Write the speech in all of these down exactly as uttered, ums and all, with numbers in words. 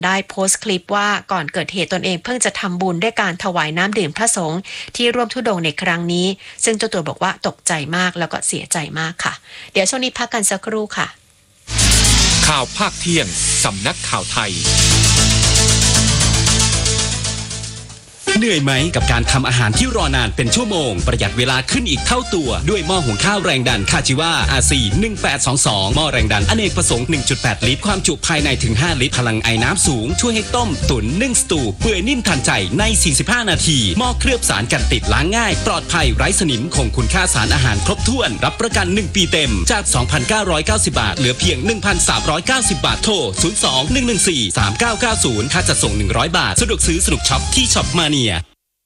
ได้โพสต์คลิปว่าก่อนเกิดเหตุตนเองเพิ่งจะทำบุญด้วยการถวายน้ำดื่มพระสงฆ์ที่ร่วมธุดงค์ในครั้งนี้ซึ่งเจ้าตัวบอกว่าตกใจมากแล้วก็เสียใจมากค่ะเดี๋ยวช่วงนี้พักกันสักครู่ค่ะข่าวภาคเที่ยงสำนักข่าวไทยเหนื่อยไหมกับการทำอาหารที่รอนานเป็นชั่วโมงประหยัดเวลาขึ้นอีกเท่าตัวด้วยหม้อหุงข้าวแรงดันคาจิวา อาร์ ซี หนึ่งแปดสองสองหม้อแรงดันอเนกประสงค์ หนึ่งจุดแปด ลิตรความจุภายในถึงห้าลิตรพลังไอน้ำสูงช่วยให้ต้มตุ๋นนึ่งสตูเปื่อยนิ่มทันใจในสี่สิบห้านาทีหม้อเคลือบสารกันติดล้างง่ายปลอดภัยไร้สนิมคงคุณค่าสารอาหารครบถ้วนรับประกันหนึ่งปีเต็มจาก สองพันเก้าร้อยเก้าสิบ บาทเหลือเพียง หนึ่งพันสามร้อยเก้าสิบ บาทโทรศูนย์ สอง หนึ่ง หนึ่ง สี่ สาม เก้า เก้า ศูนย์ค่าจัดส่งหนึ่งร้อยบาทสะดวกซื้อสนุกช็อปที่ช็อปมาเนีย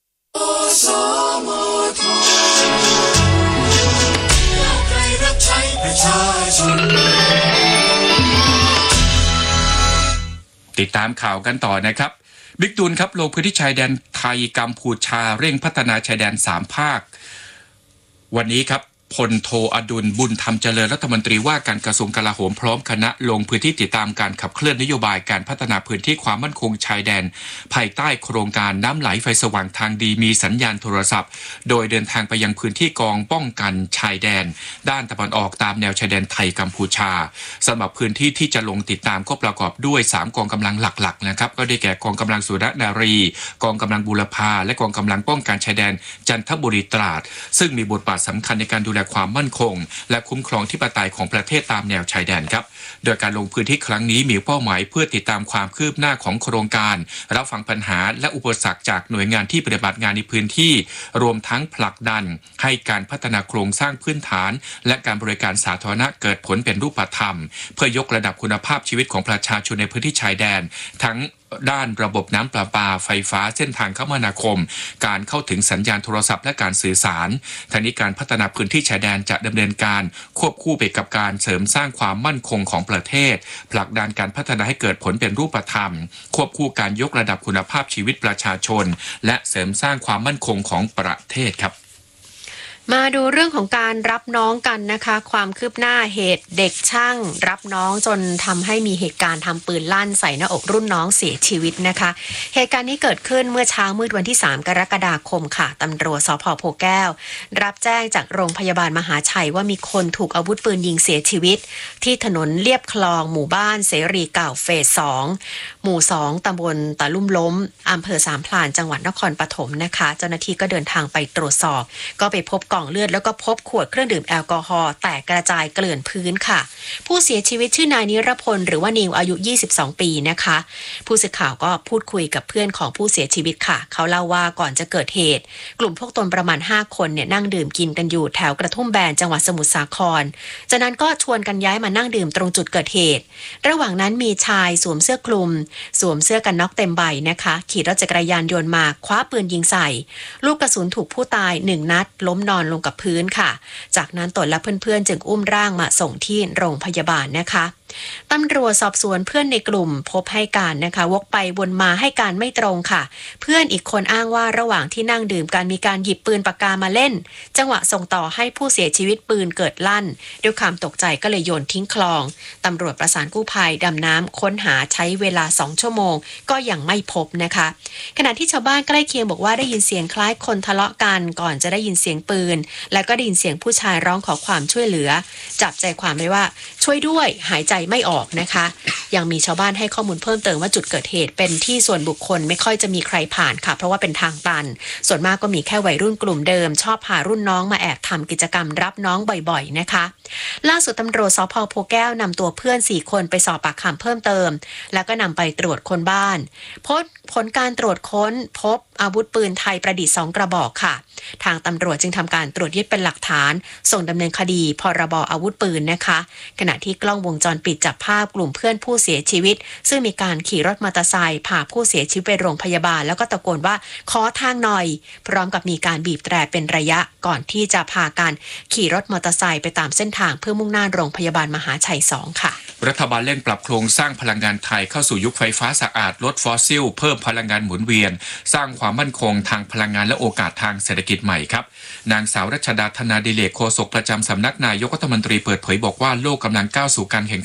ติดตามข่าวกันต่อนะครับบิ๊กตูนครับลงพื้นที่ชายแดนไทยกัมพูชาเร่งพัฒนาชายแดนสามภาควันนี้ครับพลโทอดุลบุญธรรมเจริญรัฐมนตรีว่าการกระทรวงกลาโหมพร้อมคณะลงพื้นที่ติดตามการขับเคลื่อนนโยบายการพัฒนาพื้นที่ความมั่นคงชายแดนภายใต้โครงการน้ำไหลไฟสว่างทางดีมีสัญญาณโทรศัพท์โดยเดินทางไปยังพื้นที่กองป้องกันชายแดนด้านตะวันออกตามแนวชายแดนไทยกัมพูชาสำหรับพื้นที่ที่จะลงติดตามก็ประกอบด้วยสามกองกำลังหลักๆนะครับก็ได้แก่กองกำลังสุรนารีกองกำลังบูรพาและกองกำลังป้องกันชายแดนจันทบุรีตราดซึ่งมีบทบาทสำคัญในการดูแลความมั่นคงและคุ้มครองที่ปไตยของประเทศตามแนวชายแดนครับโดยการลงพื้นที่ครั้งนี้มีเป้าหมายเพื่อติดตามความคืบหน้าของโครงการรับฟังปัญหาและอุปสรรคจากหน่วยงานที่ปฏิบัติงานในพื้นที่รวมทั้งผลักดันให้การพัฒนาโครงสร้างพื้นฐานและการบริการสาธารณะเกิดผลเป็นรูปธรรมเพื่อยกระดับคุณภาพชีวิตของประชาชนในพื้นที่ชายแดนทั้งด้านระบบน้ำประปาไฟฟ้าเส้นทางคมนาคมการเข้าถึงสัญญาณโทรศัพท์และการสื่อสารทั้งนี้การพัฒนาพื้นที่ชายแดนจะดำเนินการควบคู่ไปกับการเสริมสร้างความมั่นคงของประเทศผลักดันการพัฒนาให้เกิดผลเป็นรูปธรรมควบคู่การยกระดับคุณภาพชีวิตประชาชนและเสริมสร้างความมั่นคงของประเทศครับมาดูเรื่องของการรับน้องกันนะคะความคืบหน้าเหตุเด็กช่างรับน้องจนทำให้มีเหตุการณ์ทำปืนลั่นใส่หน้าอกรุ่นน้องเสียชีวิตนะคะเหตุการณ์นี้เกิดขึ้นเมื่อเช้ามืดวันที่สามกรกฎาคมค่ะตำรวจสภ.โพแก้วรับแจ้งจากโรงพยาบาลมหาชัยว่ามีคนถูกอาวุธปืนยิงเสียชีวิตที่ถนนเลียบคลองหมู่บ้านเสรีเก่าเฟสสองหมู่สองตำบลตะลุ่มล้มอำเภอสามพรานจังหวัดนครปฐมนะคะเจ้าหน้าที่ก็เดินทางไปตรวจสอบก็ไปพบกล่องเลือดแล้วก็พบขวดเครื่องดื่มแอลกอฮอล์แตกกระจายเกลื่อนพื้นค่ะผู้เสียชีวิตชื่อนายนิรพลหรือว่านิวอายุยี่สิบสองปีนะคะผู้สื่อข่าวก็พูดคุยกับเพื่อนของผู้เสียชีวิตค่ะเขาเล่าว่าก่อนจะเกิดเหตุกลุ่มพวกตนประมาณห้าคนเนี่ยนั่งดื่มกินกันอยู่แถวกระทุ่มแบนจังหวัดสมุทรสาครจากนั้นก็ชวนกันย้ายมานั่งดื่มตรงจุดเกิดเหตุระหว่างนั้นมีชายสวมเสื้อคลุมสวมเสื้อกันน็อกเต็มใบนะคะขี่รถจักรยานยนต์มาคว้าปืนยิงใส่ลูกกระสุนถูกผู้ตายหนึ่งนัดล้มนอนลงกับพื้นค่ะจากนั้นตนและเพื่อนๆจึงอุ้มร่างมาส่งที่โรงพยาบาลนะคะตำรวจสอบสวนเพื่อนในกลุ่มพบให้การนะคะวกไปวนมาให้การไม่ตรงค่ะเพื่อนอีกคนอ้างว่าระหว่างที่นั่งดื่มกันมีการหยิบปืนปากกามาเล่นจังหวะส่งต่อให้ผู้เสียชีวิตปืนเกิดลั่นด้วยความตกใจก็เลยโยนทิ้งคลองตำรวจประสานกู้ภัยดำน้ำค้นหาใช้เวลาสองชั่วโมงก็ยังไม่พบนะคะขณะที่ชาวบ้านใกล้เคียงบอกว่าได้ยินเสียงคล้ายคนทะเลาะกันก่อนจะได้ยินเสียงปืนแล้วก็ได้ยินเสียงผู้ชายร้องขอความช่วยเหลือจับใจความได้ว่าช่วยด้วยหายใจไม่ออกนะคะยังมีชาวบ้านให้ข้อมูลเพิ่มเติมว่าจุดเกิดเหตุเป็นที่ส่วนบุคคลไม่ค่อยจะมีใครผ่านค่ะเพราะว่าเป็นทางตันส่วนมากก็มีแค่วัยรุ่นกลุ่มเดิมชอบพารุ่นน้องมาแอบทำกิจกรรมรับน้องบ่อยๆนะคะล่าสุดตำรวจสภ.โพแก้วนำตัวเพื่อนสี่คนไปสอบปากคำเพิ่มเติมแล้วก็นำไปตรวจค้นบ้านพบผลการตรวจค้นพบอาวุธปืนไทยประดิษฐ์สองกระบอกค่ะทางตำรวจจึงทำการตรวจยึดเป็นหลักฐานส่งดำเนินคดีพรบอาวุธปืนนะคะขณะที่กล้องวงจรปิดจับภาพกลุ่มเพื่อนผู้เสียชีวิตซึ่งมีการขี่รถมอเตอร์ไซค์พาผู้เสียชีวิตไปโรงพยาบาลแล้วก็ตะโกนว่าขอทางหน่อยพร้อมกับมีการบีบแตรเป็นระยะก่อนที่จะพากันขี่รถมอเตอร์ไซค์ไปตามเส้นทางเพื่อมุ่งหน้าโรงพยาบาลมหาชัยสองค่ะรัฐบาลเร่งปรับโครงสร้างพลังงานไทยเข้าสู่ยุคไฟฟ้าสะอาดลดฟอสซิลเพิ่มพลังงานหมุนเวียนสร้างความมั่นคงทางพลังงานและโอกาสทางเศรษฐกิจใหม่ครับนางสาวรัชดาธนาดิเลกโฆษกประจำสำนักนายกรัฐมนตรีเปิดเผยบอกว่าโลกกำลังก้าวสู่การแข่งขัน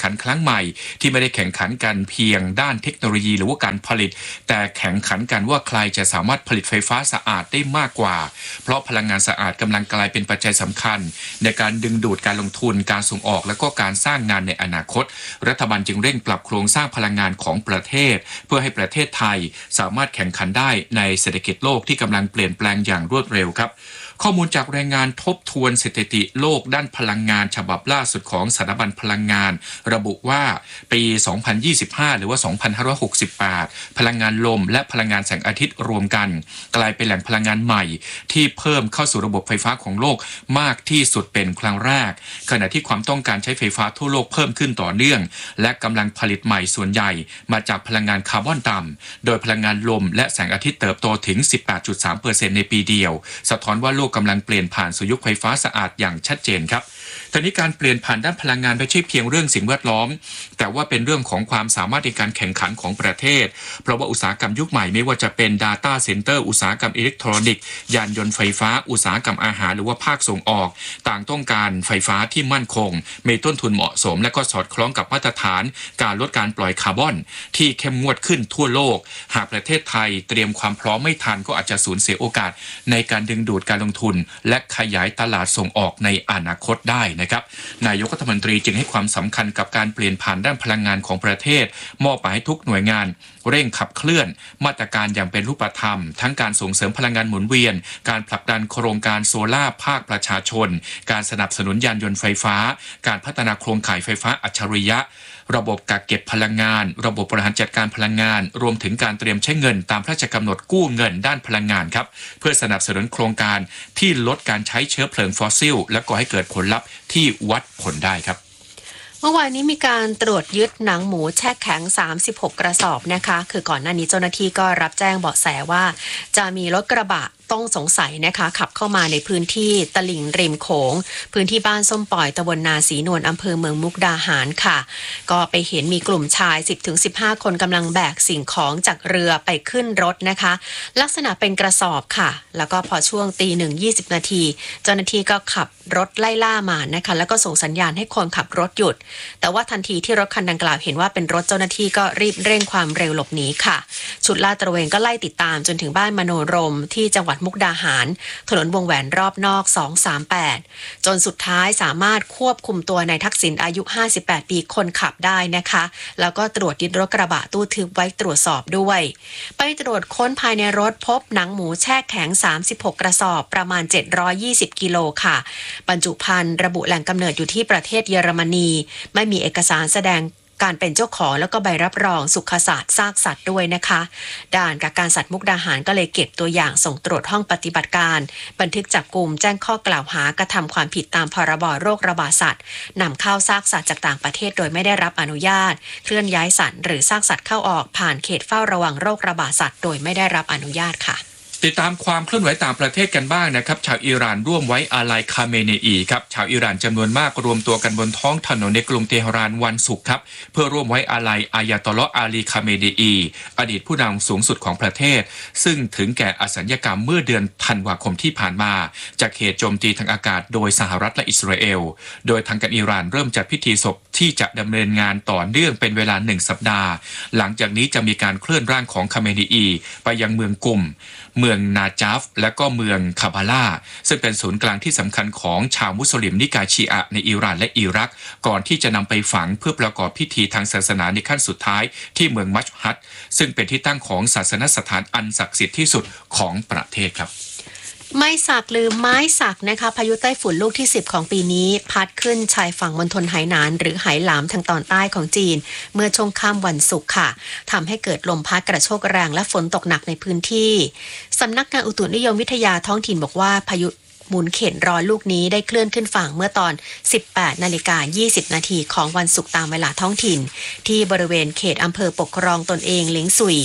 นครั้งใหม่ที่ไม่ได้แข่งขันกันเพียงด้านเทคโนโลยีหรือว่าการผลิตแต่แข่งขันกันว่าใครจะสามารถผลิตไฟฟ้าสะอาดได้มากกว่าเพราะพลังงานสะอาดกำลังกลายเป็นปัจจัยสำคัญในการดึงดูดการลงทุนการส่งออกและก็การสร้างงานในอนาคตรัฐบาลจึงเร่งปรับโครงสร้างพลังงานของประเทศเพื่อให้ประเทศไทยสามารถแข่งขันได้ในเศรษฐกิจโลกที่กำลังเปลี่ยนแปลงอย่างรวดเร็วครับข้อมูลจากรายงานทบทวนสถิติโลกด้านพลังงานฉบับล่าสุดของสถาบันพลังงานระบุว่าปี สองพันยี่สิบห้า หรือว่า สองพันห้าร้อยหกสิบแปด พลังงานลมและพลังงานแสงอาทิตย์รวมกันกลายเป็นแหล่งพลังงานใหม่ที่เพิ่มเข้าสู่ระบบไฟฟ้าของโลกมากที่สุดเป็นครั้งแรกขณะที่ความต้องการใช้ไฟฟ้าทั่วโลกเพิ่มขึ้นต่อเนื่องและกำลังผลิตใหม่ส่วนใหญ่มาจากพลังงานคาร์บอนต่ำโดยพลังงานลมและแสงอาทิตย์เติบโตถึง สิบแปดจุดสามเปอร์เซ็นต์ ในปีเดียวสะท้อนว่าโลกกำลังเปลี่ยนผ่านสู่ยุคไฟฟ้าสะอาดอย่างชัดเจนครับทีนี้การเปลี่ยนผ่านด้านพลังงานไม่ใช่เพียงเรื่องสิ่งแวดล้อมแต่ว่าเป็นเรื่องของความสามารถในการแข่งขันของประเทศเพราะว่าอุตสาหกรรมยุคใหม่ไม่ว่าจะเป็น Data Center อุตสาหกรรมอิเล็กทรอนิกส์ยานยนต์ไฟฟ้าอุตสาหกรรมอาหารหรือว่าภาคส่งออกต่างต้องการไฟฟ้าที่มั่นคงมีต้นทุนเหมาะสมและก็สอดคล้องกับมาตรฐานการลดการปล่อยคาร์บอนที่เข้มงวดขึ้นทั่วโลกหากประเทศไทยเตรียมความพร้อมไม่ทันก็อาจจะสูญเสียโอกาสในการดึงดูดการลงทุนและขยายตลาดส่งออกในอนาคตได้นะครับนายกรัฐมนตรีจึงให้ความสำคัญกับการเปลี่ยนผ่านด้านพลังงานของประเทศมอบหมายให้ทุกหน่วยงานเร่งขับเคลื่อนมาตรการอย่างเป็นรูปธรรมทั้งการส่งเสริมพลังงานหมุนเวียนการผลักดันโครงการโซล่าภาคประชาชนการสนับสนุนยานยนต์ไฟฟ้าการพัฒนาโครงข่ายไฟฟ้าอัจฉริยะระบบกักเก็บพลังงานระบบบริหารจัดการพลังงานรวมถึงการเตรียมใช้เงินตามพระราชกำหนดกู้เงินด้านพลังงานครับเพื่อสนับสนุนโครงการที่ลดการใช้เชื้อเพลิงฟอสซิลและก่อให้เกิดผลลัพธ์ที่วัดผลได้ครับเมื่อวานนี้มีการตรวจยึดหนังหมูแช่แข็งสามสิบหกกระสอบนะคะคือก่อนหน้านี้เจ้าหน้าที่ก็รับแจ้งเบาะแสว่าจะมีรถกระบะต้องสงสัยนะคะขับเข้ามาในพื้นที่ตลิ่งริมโขงพื้นที่บ้านส้มปล่อยตำบลนาศรีนวลอำเภอเมืองมุกดาหารค่ะก็ไปเห็นมีกลุ่มชาย สิบถึงสิบห้า คนกำลังแบกสิ่งของจากเรือไปขึ้นรถนะคะลักษณะเป็นกระสอบค่ะแล้วก็พอช่วงตีหนึ่งยี่สิบนาทีเจ้าหน้าที่ก็ขับรถไล่ล่ามานะคะแล้วก็ส่งสัญญาณให้คนขับรถหยุดแต่ว่าทันทีที่รถคันดังกล่าวเห็นว่าเป็นรถเจ้าหน้าที่ก็รีบเร่งความเร็วหลบหนีค่ะชุดลาดตระเวนก็ไล่ติดตามจนถึงบ้านมโนรมที่จังหวัดมุกดาหารถนนวงแหวนรอบนอกสองสามแปดจนสุดท้ายสามารถควบคุมตัวนายทักษิณอายุห้าสิบแปดปีคนขับได้นะคะแล้วก็ตรวจยึดรถกระบะตู้ทึบไว้ตรวจสอบด้วยไปตรวจค้นภายในรถพบหนังหมูแช่แข็งสามสิบหกกระสอบประมาณเจ็ดร้อยยี่สิบกิโลค่ะบรรจุภัณฑ์ระบุแหล่งกำเนิดอยู่ที่ประเทศเยอรมนีไม่มีเอกสารแสดงการเป็นเจ้าของแล้วก็ใบรับรองสุขศาสตร์ซากสัตว์ด้วยนะคะด่านกักกันสัตว์มุกดาหารก็เลยเก็บตัวอย่างส่งตรวจห้องปฏิบัติการบันทึกจับกุมแจ้งข้อกล่าวหากระทำความผิดตามพรบโรคระบาดสัตว์นำเข้าซากสัตว์จากต่างประเทศโดยไม่ได้รับอนุญาตเคลื่อนย้ายสัตว์หรือซากสัตว์เข้าออกผ่านเขตเฝ้าระวังโรคระบาดสัตว์โดยไม่ได้รับอนุญาตค่ะติดตามความเคลื่อนไหวต่างประเทศกันบ้างนะครับชาวอิหร่านร่วมไว้อาลัยคาเมเนอีครับชาวอิหร่านจำนวนมากรวมตัวกันบนท้องถนนในกรุงเตหะรานวันศุกร์ครับเพื่อร่วมไว้อาลัยอายาตอลอฮ์อาลีคาเมเนอีอดีตผู้นำสูงสุดของประเทศซึ่งถึงแก่อสัญญกรรมเมื่อเดือนธันวาคมที่ผ่านมาจากเหตุโจมตีทางอากาศโดยสหรัฐและอิสราเอลโดยทางการอิหร่านเริ่มจัดพิธีศพที่จะดำเนินงานต่อเนื่องเป็นเวลาหนึ่งสัปดาห์หลังจากนี้จะมีการเคลื่อนร่างของคาเมเนอีไปยังเมืองกุมเมืองนาจาฟและก็เมืองคาบาลาซึ่งเป็นศูนย์กลางที่สำคัญของชาวมุสลิมนิกายชีอะห์ในอิหร่านและอิรักก่อนที่จะนำไปฝังเพื่อประกอบพิธีทางศาสนาในขั้นสุดท้ายที่เมืองมัชฮัดซึ่งเป็นที่ตั้งของศาสนสถานอันศักดิ์สิทธิ์ที่สุดของประเทศครับไม้สักหรือไม้สักนะคะพายุไต้ฝุ่นลูกที่สิบของปีนี้พัดขึ้นชายฝั่งมณฑลไหหนานหรือไหหลามทางตอนใต้ของจีนเมื่อช่วงค่ำวันศุกร์ค่ะทำให้เกิดลมพัดกระโชกแรงและฝนตกหนักในพื้นที่สำนักงานอุตุนิยมวิทยาท้องถิ่นบอกว่าพายุหมุนเข็นร้อนลูกนี้ได้เคลื่อนขึ้นฝั่งเมื่อตอน สิบแปดนาฬิกายี่สิบนาทีของวันศุกร์ตามเวลาท้องถิ่นที่บริเวณเขตอำเภอปกครองตนเองเล้งซุย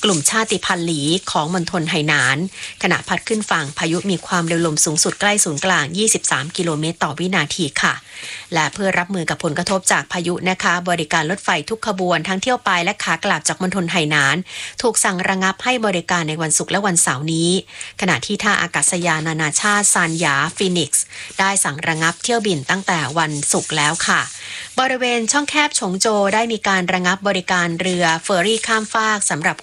กลุ่มชาติพันธุ์หลีของมณฑลไหหนานขณะพัดขึ้นฝั่งพายุมีความเร็วลมสูงสุดใกล้ศูนย์กลางยี่สิบสามกิโลเมตรต่อวินาทีค่ะและเพื่อรับมือกับผลกระทบจากพายุนะคะบริการรถไฟทุกขบวนทั้งเที่ยวไปและขากลับจากมณฑลไหหนานถูกสั่งระงับให้บริการในวันศุกร์และวันเสาร์นี้ขณะที่ท่าอากาศยานนานาชาติซานหยาฟีนิกซ์ได้สั่งระงับเที่ยวบินตั้งแต่วันศุกร์แล้วค่ะบริเวณช่องแคบฉงโจวได้มีการระงับบริการเรือเฟอร์รี่ข้ามฟากสำหรับ